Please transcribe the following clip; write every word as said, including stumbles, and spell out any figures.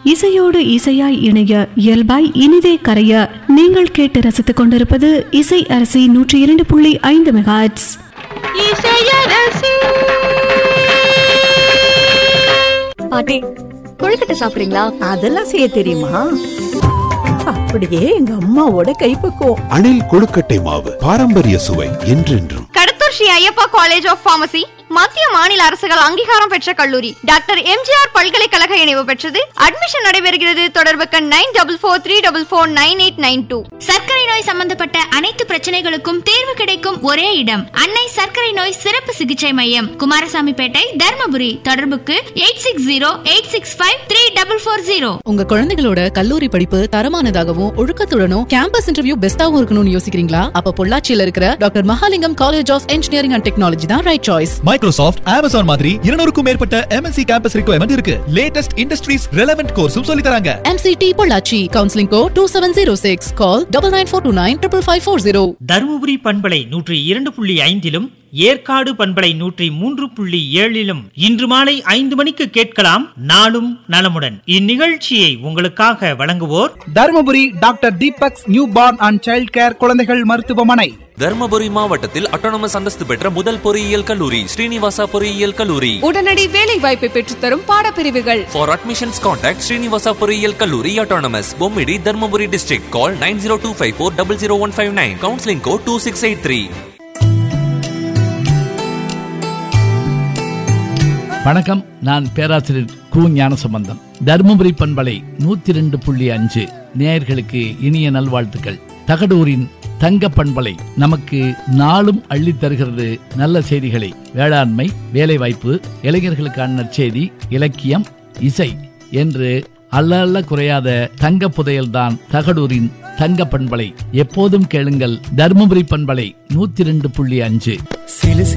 இசையோடு இசையாய் இணைய இயல்பாய் இனிதே கரைய நீங்கள் கேட்டு ரசித்துக் கொண்டிருப்பது இசை அரசி நூற்றி இரண்டு புள்ளி ஐந்து மெகாஹெர்ட்ஸ். பாட்டி, கொழுக்கட்டை சாப்பிடுறீங்களா? அதெல்லாம் செய்ய தெரியுமா? அப்படியே எங்க அம்மாவோட கைப்பக்குவம். அணில் கொழுக்கட்டை மாவு, பாரம்பரிய சுவை என்றென்றும். Kadathur Sri Ayyappa college of pharmacy மத்திய மாநில அரசுகள் அங்கீகாரம் பெற்ற கல்லூரி. டாக்டர் எம்ஜிஆர் பல்கலைக்கழக இணைவு பெற்றது. அட்மிஷன் நடைபெறுகிறது. தொடர்புக்கு nine double four three double four nine eight nine two. சர்க்கரை நோய் சம்பந்தப்பட்ட அனைத்து பிரச்சனைகளுக்கும் தீர்வு கிடைக்கும் ஒரே இடம் அன்னை சர்க்கரை நோய் சிறப்பு சிகிச்சை மையம், குமாரசாமிப்பேட்டை, தர்மபுரி. தொடர்புக்கு eight six zero eight six five three double four zero. உங்க குழந்தைகளோட கல்லூரி படிப்பு தரமானதாகவும் ஒழுக்கத்துடனும் கேம்பஸ் இன்டர்வியூ பெஸ்டாவும் இருக்கணும்னு யோசிக்கிறீங்களா? அப்ப பொள்ளாச்சியில இருக்கிற doctor Mahalingam college of engineering and technology தான் ரைட் சாய்ஸ். மைக்ரோசாஃப்ட், அமேசான் மாதிரி இருநூறுக்கும் மேற்பட்ட எம்என்சி கேம்பஸ் ரிக்வயர்மெண்ட் இருக்கு. லேட்டஸ்ட் இண்டஸ்ட்ரீஸ் ரெலவென்ட் கோர்ஸும் சொல்லி தராங்க. MCT Pollachi. Counselling code two seven zero six. Call double nine four two nine triple five four zero. Dharmapuri பண்பலை நூற்றி இரண்டு புள்ளி ஐந்திலும் ஏற்காடு பண்பலை நூற்றி மூன்று புள்ளி ஏழிலும் இன்று மாலை ஐந்து மணிக்கு கேட்கலாம் நாளும் நலமுடன். இந்நிகழ்ச்சியை உங்களுக்காக வழங்குவோர் Dharmapuri doctor Deepak's new born and child care குழந்தைகள் மருத்துவமனை. தர்மபுரி மாவட்டத்தில் அட்டானமஸ் அந்தஸ்து பெற்ற முதல் பொறியியல் கல்லூரி ஸ்ரீனிவாசா பொறியியல் கல்லூரி. உடனடி வேலை வாய்ப்பை பெற்றுத்தரும் பாடப்பிரிவுகள். ஃபார் அட்மிஷன்ஸ் கான்டாக்ட் ஸ்ரீனிவாசா பொறியியல் கல்லூரி autonomous, Bommidi, Dharmapuri district. Call nine zero two five four double zero one five nine. Counselling code two six eight three. வணக்கம். நான் பேராசிரியர் கு ஞானசம்பந்தம். தர்மபுரி பண்பலை நூத்தி ரெண்டு புள்ளி அஞ்சு நேயர்களுக்கு இனிய நல்வாழ்த்துக்கள். தகடூரின் தங்க பண்பலை நமக்கு நாளும் அள்ளி தருகிறது நல்ல செய்திகளை. வேளாண்மை, வேலைவாய்ப்பு, இளைஞர்களுக்கான நற்செய்தி, இலக்கியம், இசை என்று அல்ல அல்ல குறையாத தங்க புதையல்தான் தகடூரின் தங்க பண்பலை. எப்போதும் கேளுங்கள் தர்மபுரி பண்பலை நூத்தி ரெண்டு புள்ளி அஞ்சு.